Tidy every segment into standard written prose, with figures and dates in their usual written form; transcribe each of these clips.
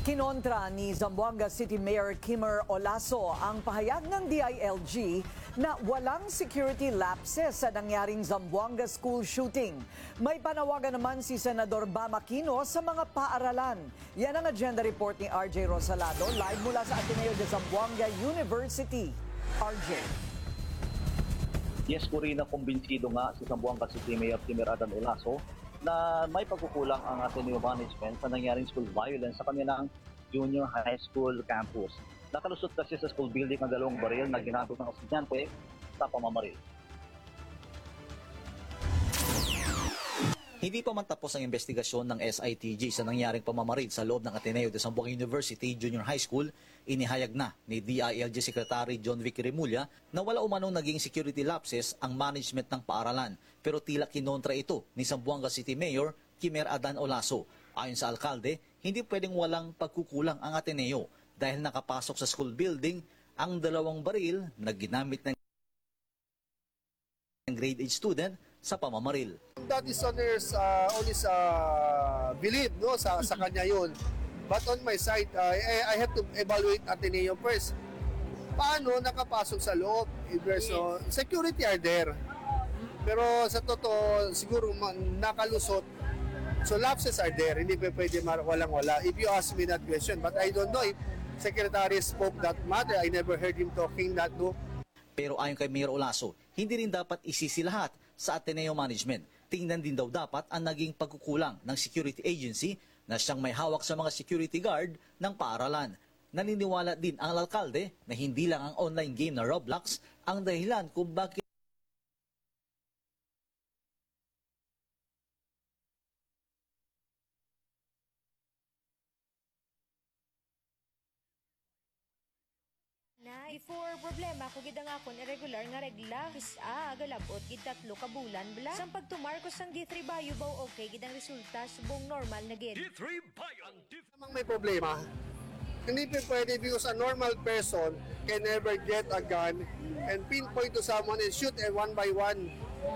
Kinontra ni Zamboanga City Mayor Kimer Olaso ang pahayag ng DILG na walang security lapses sa nangyaring Zamboanga school shooting. May panawagan naman si Senador Bam Aquino sa mga paaralan. Yan ang agenda report ni RJ Rosalado live mula sa Ateneo de Zamboanga University. RJ. Yes, Corina, kumbinsido nga si Zamboanga City Mayor Kimer Olaso na may pagkukulang ang Ateneo management sa nangyaring school violence sa kanilang junior high school campus. Nakalusot kasi sa school building ang dalawang baril na ginamit ng estudyante sa pamamaril. Hindi pa man tapos ang investigasyon ng SITG sa nangyaring pamamaril sa loob ng Ateneo de Zamboanga University Junior High School, inihayag na ni DILG Secretary John Vicky Remulla na wala umanong naging security lapses ang management ng paaralan, pero tila kinontra ito ni Zamboanga City Mayor Kimer Olaso. Ayon sa alkalde, hindi pwedeng walang pagkukulang ang Ateneo dahil nakapasok sa school building ang dalawang baril na ginamit ng grade 8 student sa pamamaril. That is on his belief, no, sa kanya yun. But on my side, I have to evaluate Ateneo first. Paano nakapasok sa loob? So, security are there. Pero sa totoo, siguro nakalusot. So lapses are there. Hindi pa pwede walang-wala. If you ask me that question, but I don't know if Secretary spoke that matter. I never heard him talking that, no. Pero ayon kay Mayor Olaso, hindi rin dapat isisi lahat sa Ateneo management. Tingnan din daw dapat ang naging pagkukulang ng security agency na siyang may hawak sa mga security guard ng paaralan. Naniniwala din ang alkalde na hindi lang ang online game na Roblox ang dahilan kung bakit na before problema kung gid nga akon irregular nga regla agalabot gid 3 ka bulan bala sang pagtumarkos sang D3 Bayo baw okay gid ang resulta subong normal na gid. D3 Bayo Namang may problema. Hindi pa pwede because a normal person can never get a gun and pinpoint to someone and shoot one by one.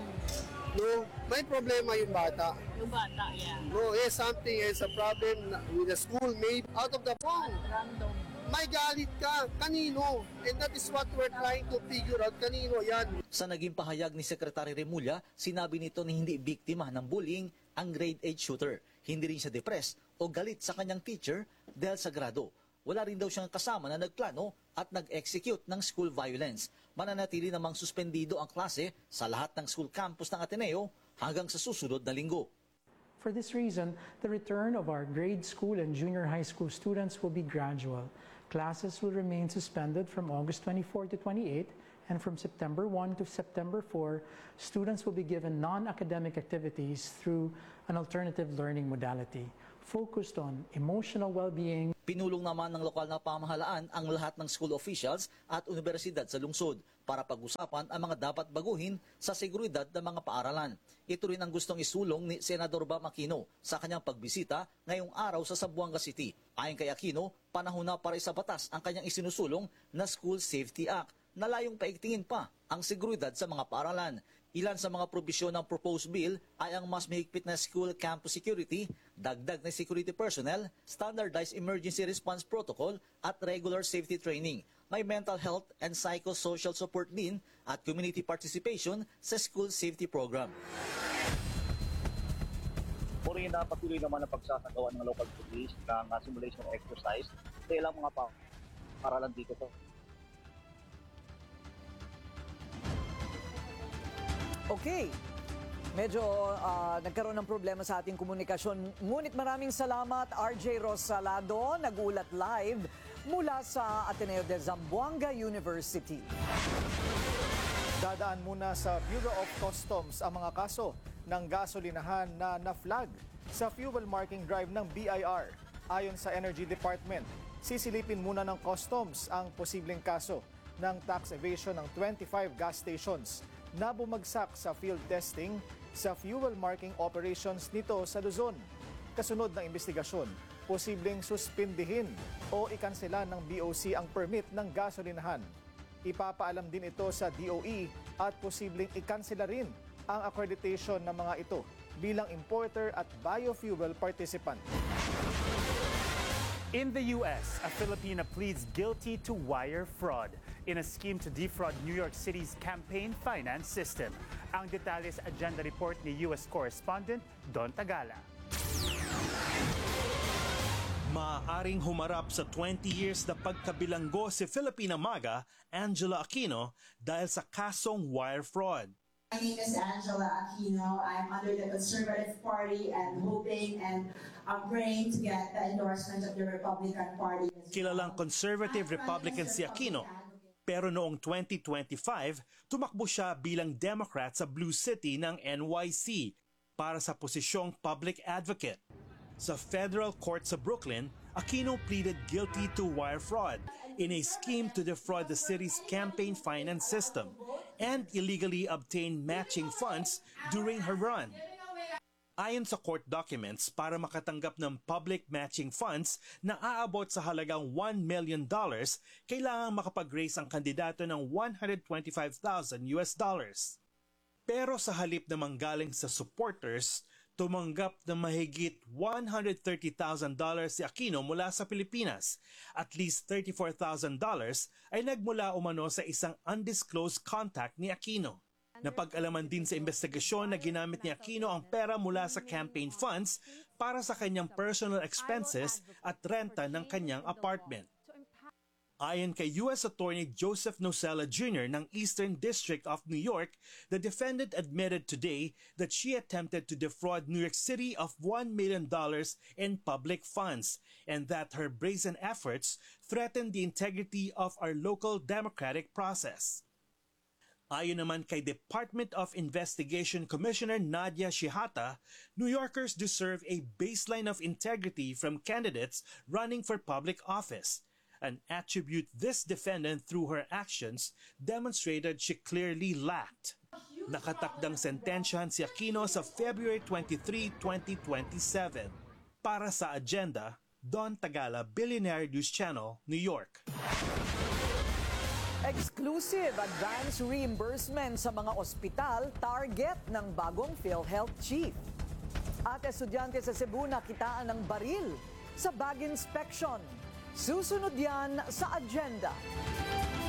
No, may problema yung bata. Yung bata, yeah. No, something is a problem with the schoolmate out of the phone. Random. May galit ka, kanino? And that is what we're trying to figure out, kanino yan. Sa naging pahayag ni Secretary Remulla, sinabi nito na hindi biktima ng bullying ang grade 8 shooter. Hindi rin siya depressed o galit sa kanyang teacher dahil sa grado. Wala rin daw siyang kasama na nagplano at nag-execute ng school violence. Mananatili namang suspendido ang klase sa lahat ng school campus ng Ateneo hanggang sa susunod na linggo. For this reason, the return of our grade school and junior high school students will be gradual. Classes will remain suspended from August 24 to 28, and from September 1 to September 4, students will be given non-academic activities through an alternative learning modality focused on emotional well-being. Pinulong naman ng lokal na pamahalaan ang lahat ng school officials at universidad sa lungsod para pag-usapan ang mga dapat baguhin sa seguridad ng mga paaralan. Ito rin ang gustong isulong ni Senador Bam Aquino sa kanyang pagbisita ngayong araw sa Zamboanga City. Ayon kay Aquino, panahon na para sa batas ang kanyang isinusulong na School Safety Act na layong paigtingin pa ang seguridad sa mga paaralan. Ilan sa mga probisyon ng proposed bill ay ang mas mahigpit na school campus security, dagdag na security personnel, standardized emergency response protocol at regular safety training. May mental health and psychosocial support din at community participation sa school safety program. Corina, patuloy naman ang pagsasagawa ng local police ng simulation exercise sa ilang mga paaralan dito po. Okay. Medyo nagkaroon ng problema sa ating komunikasyon. Ngunit maraming salamat, RJ Rosalado, nag-ulat live mula sa Ateneo de Zamboanga University. Dadaan muna sa Bureau of Customs ang mga kaso ng gasolinahan na na-flag sa fuel marking drive ng BIR. Ayon sa Energy Department, sisilipin muna ng Customs ang posibleng kaso ng tax evasion ng 25 gas stations na bumagsak sa field testing sa fuel marking operations nito sa Luzon. Kasunod ng investigasyon, posibleng suspindihin o ikansela ng BOC ang permit ng gasolinahan. Ipapaalam din ito sa DOE at posibleng ikansela rin ang accreditation ng mga ito bilang importer at biofuel participant. In the U.S., a Filipina pleads guilty to wire fraud in a scheme to defraud New York City's campaign finance system. Ang detalye sa agenda report ni U.S. correspondent Don Tagala. Maaaring humarap sa 20 years na pagkabilanggo si Filipina MAGA Angela Aquino dahil sa kasong wire fraud. My name is Angela Aquino. I'm under the Conservative Party and hoping and praying to get the endorsement of the Republican Party. Kilalang conservative Republican si Aquino, pero noong 2025, tumakbo siya bilang Democrat sa Blue City ng NYC para sa posisyong public advocate. Sa federal court sa Brooklyn, Aquino pleaded guilty to wire fraud in a scheme to defraud the city's campaign finance system and illegally obtain matching funds during her run. Ayon sa court documents, para makatanggap ng public matching funds na aabot sa halagang $1 million, kailangang makapag-raise ang kandidato ng $125,000. Pero sa halip na manggaling sa supporters, tumanggap ng mahigit $130,000 si Aquino mula sa Pilipinas. At least $34,000 ay nagmula umano sa isang undisclosed contact ni Aquino. Napag-alaman din sa investigasyon na ginamit ni Aquino ang pera mula sa campaign funds para sa kanyang personal expenses at renta ng kanyang apartment. Ayon kay U.S. Attorney Joseph Nocella Jr. ng Eastern District of New York, the defendant admitted today that she attempted to defraud New York City of $1 million in public funds and that her brazen efforts threatened the integrity of our local democratic process. Ayon naman kay Department of Investigation Commissioner Nadia Shihata, New Yorkers deserve a baseline of integrity from candidates running for public office. An attribute this defendant through her actions demonstrated she clearly lacked. Nakatakdang sentensyahan si Aquino sa February 23, 2027. Para sa agenda, Don Tagala, Billionaire News Channel, New York. Exclusive advance reimbursement sa mga ospital, target ng bagong PhilHealth Chief. At estudyante sa Cebu nakitaan ng baril sa bag inspection. Susunod yan sa agenda.